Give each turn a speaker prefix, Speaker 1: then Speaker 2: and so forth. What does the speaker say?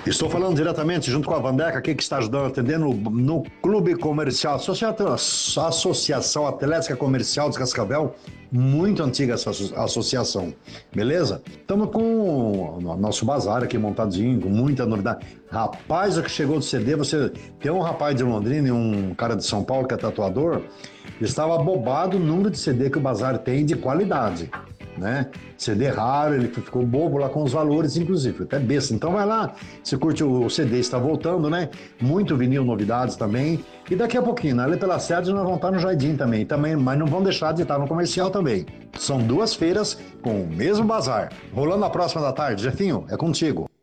Speaker 1: Estou falando diretamente junto com a Vandeca, aqui que está ajudando a atender no Clube Comercial, Associação Atlética Comercial de Cascavel, muito antiga essa associação, beleza? Estamos com o nosso bazar aqui montadinho, com muita novidade. Rapaz, o que chegou do CD, você tem um rapaz de Londrina e um cara de São Paulo que é tatuador, estava bobado o número de CD que o bazar tem de qualidade. Né? CD raro, ele ficou bobo lá com os valores, inclusive, até besta. Então vai lá, você curte o CD, está voltando, né? Muito vinil, novidades também. E daqui a pouquinho, ali pela sede, nós vamos estar no Jardim também, mas não vão deixar de estar no comercial também. São duas feiras com o mesmo bazar. Rolando a próxima da tarde, Jefinho, é contigo.